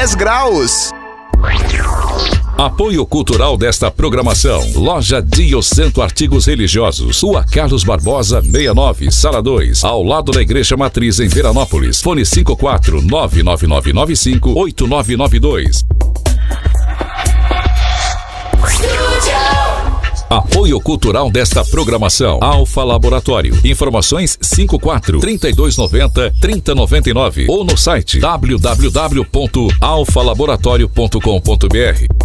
10 graus. Apoio cultural desta programação: Loja Dio Santo Artigos Religiosos, Rua Carlos Barbosa 69, Sala 2, ao lado da Igreja Matriz em Veranópolis. Fone 54-99995-8992. Apoio cultural desta programação: Alfa Laboratório. Informações 54-3290-3099 ou no site www.alfalaboratorio.com.br.